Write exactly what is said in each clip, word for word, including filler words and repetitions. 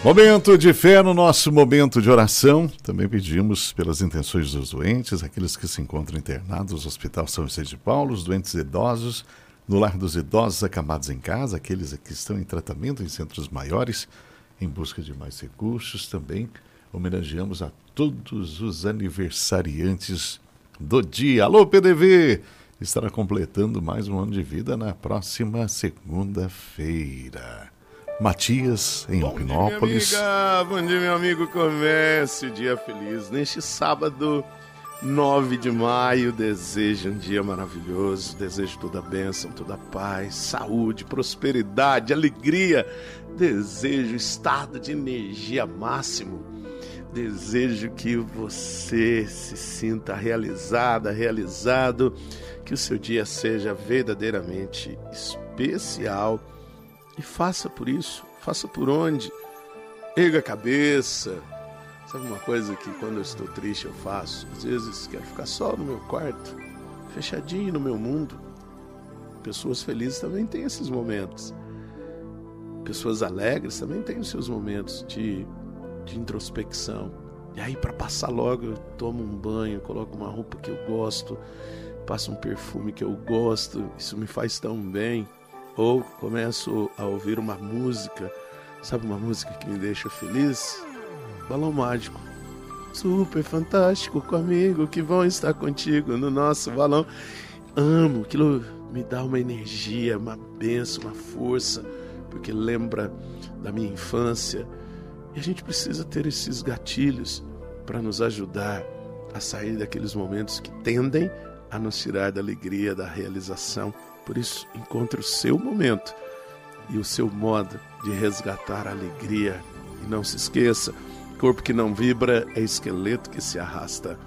Momento de fé no nosso momento de oração. Também pedimos pelas intenções dos doentes, aqueles que se encontram internados no Hospital São Vicente de Paulo, os doentes idosos, no lar dos idosos acamados em casa, aqueles que estão em tratamento em centros maiores, em busca de mais recursos. Também homenageamos a todos os aniversariantes do dia. Alô, P D V! Estará completando mais um ano de vida na próxima segunda-feira. Matias, em Alpinópolis. Bom dia, bom dia, meu amigo comércio, dia feliz. Neste sábado, nove de maio, desejo um dia maravilhoso, desejo toda a bênção, toda a paz, saúde, prosperidade, alegria, desejo estado de energia máximo, desejo que você se sinta realizada, realizado, que o seu dia seja verdadeiramente especial. E faça por isso, faça por onde, erga a cabeça. Sabe uma coisa que quando eu estou triste eu faço? Às vezes quero ficar só no meu quarto, fechadinho no meu mundo. Pessoas felizes também têm esses momentos. Pessoas alegres também têm os seus momentos de, de introspecção. E aí, para passar logo, eu tomo um banho, coloco uma roupa que eu gosto, passo um perfume que eu gosto, isso me faz tão bem. Ou começo a ouvir uma música, sabe, uma música que me deixa feliz? Balão Mágico. Super fantástico comigo, que vão estar contigo no nosso balão. Amo, aquilo me dá uma energia, uma bênção, uma força, porque lembra da minha infância. E a gente precisa ter esses gatilhos para nos ajudar a sair daqueles momentos que tendem a nos tirar da alegria, da realização. Por isso, encontre o seu momento e o seu modo de resgatar a alegria. E não se esqueça, corpo que não vibra é esqueleto que se arrasta.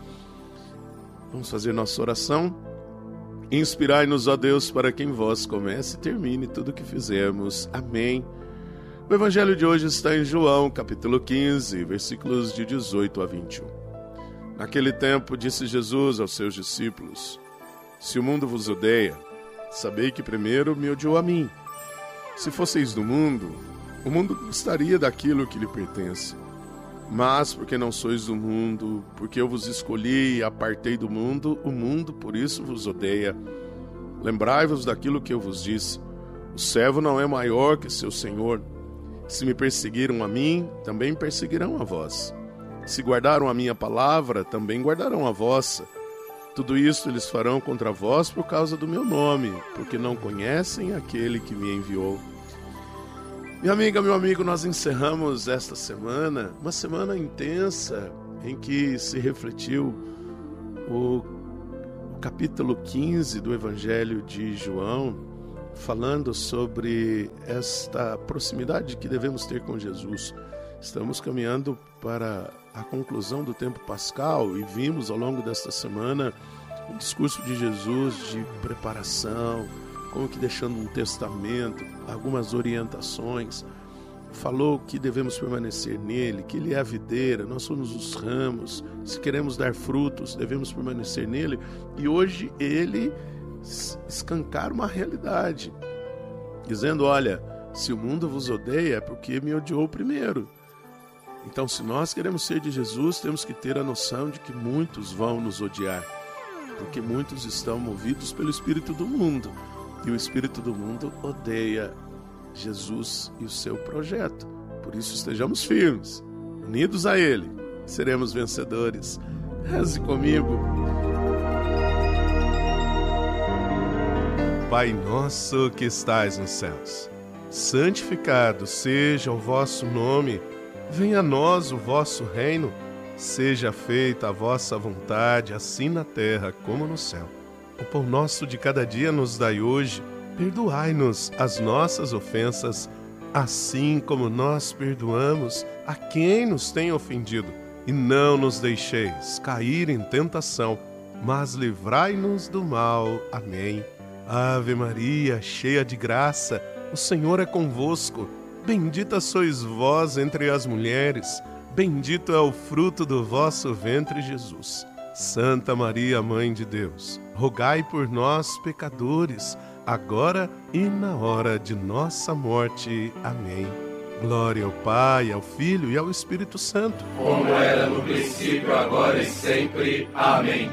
Vamos fazer nossa oração? Inspirai-nos, ó Deus, para que em vós comece e termine tudo o que fizermos. Amém. O evangelho de hoje está em João, capítulo quinze, versículos de dezoito a vinte e um. Naquele tempo, disse Jesus aos seus discípulos: se o mundo vos odeia, sabei que primeiro me odiou a mim. Se fosseis do mundo, o mundo gostaria daquilo que lhe pertence. Mas porque não sois do mundo, porque eu vos escolhi e apartei do mundo, o mundo por isso vos odeia. Lembrai-vos daquilo que eu vos disse: o servo não é maior que seu senhor. Se me perseguiram a mim, também perseguirão a vós. Se guardaram a minha palavra, também guardarão a vossa. Tudo isto eles farão contra vós por causa do meu nome, porque não conhecem aquele que me enviou. Minha amiga, meu amigo, nós encerramos esta semana, uma semana intensa, em que se refletiu o, o capítulo quinze do Evangelho de João, falando sobre esta proximidade que devemos ter com Jesus. Estamos caminhando para a conclusão do tempo pascal e vimos ao longo desta semana o discurso de Jesus de preparação, como que deixando um testamento, algumas orientações. Falou que devemos permanecer nele, que ele é a videira, nós somos os ramos, se queremos dar frutos, devemos permanecer nele. E hoje ele escancara uma realidade, dizendo: olha, se o mundo vos odeia é porque me odiou primeiro. Então, se nós queremos ser de Jesus, temos que ter a noção de que muitos vão nos odiar, porque muitos estão movidos pelo espírito do mundo, e o espírito do mundo odeia Jesus e o seu projeto. Por isso, estejamos firmes, unidos a Ele, seremos vencedores. Reze comigo. Pai nosso que estais nos céus, santificado seja o vosso nome. Venha a nós o vosso reino, seja feita a vossa vontade, assim na terra como no céu. O pão nosso de cada dia nos dai hoje, perdoai-nos as nossas ofensas, assim como nós perdoamos a quem nos tem ofendido. E não nos deixeis cair em tentação, mas livrai-nos do mal. Amém. Ave Maria, cheia de graça, o Senhor é convosco. Bendita sois vós entre as mulheres, bendito é o fruto do vosso ventre, Jesus. Santa Maria, Mãe de Deus, rogai por nós, pecadores, agora e na hora de nossa morte. Amém. Glória ao Pai, ao Filho e ao Espírito Santo. Como era no princípio, agora e sempre. Amém.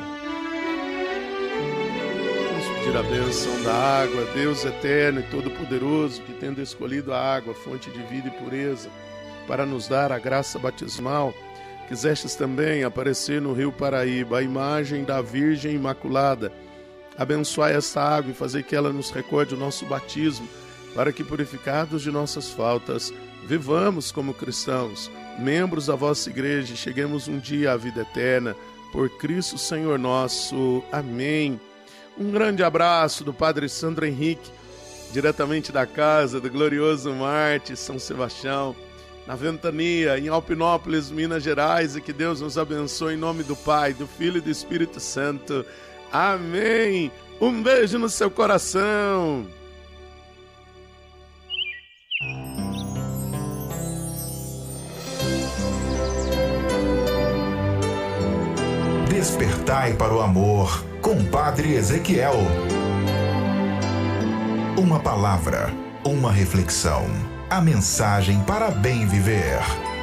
Vamos pedir a bênção da água, Deus eterno e todo-poderoso, que tendo escolhido a água, fonte de vida e pureza, para nos dar a graça batismal, quisestes também aparecer no rio Paraíba, a imagem da Virgem Imaculada. Abençoai esta água e fazei que ela nos recorde o nosso batismo, para que, purificados de nossas faltas, vivamos como cristãos, membros da vossa igreja, e cheguemos um dia à vida eterna, por Cristo Senhor nosso. Amém. Um grande abraço do Padre Sandro Henrique, diretamente da casa do glorioso Marte, São Sebastião, na Ventania, em Alpinópolis, Minas Gerais, e que Deus nos abençoe em nome do Pai, do Filho e do Espírito Santo. Amém. Um beijo no seu coração. Despertai para o amor com Padre Ezequiel. Uma palavra, uma reflexão, a mensagem para bem viver.